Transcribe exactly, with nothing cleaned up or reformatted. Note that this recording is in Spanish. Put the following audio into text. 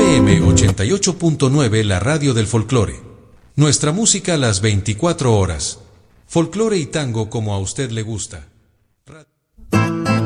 F M ochenta y ocho punto nueve, la radio del folclore. Nuestra música las veinticuatro horas. Folclore y tango como a usted le gusta.